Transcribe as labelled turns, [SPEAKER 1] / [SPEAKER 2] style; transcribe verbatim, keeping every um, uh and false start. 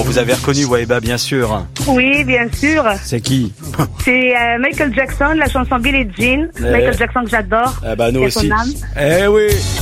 [SPEAKER 1] Bon, vous avez reconnu Waiba, bien sûr.
[SPEAKER 2] Oui, bien sûr.
[SPEAKER 1] C'est qui?
[SPEAKER 2] C'est euh, Michael Jackson, la chanson Billie Jean.
[SPEAKER 1] Eh.
[SPEAKER 2] Michael Jackson que j'adore.
[SPEAKER 1] Eh ben, nous
[SPEAKER 2] Et
[SPEAKER 1] aussi.
[SPEAKER 2] son âme.
[SPEAKER 1] Eh oui.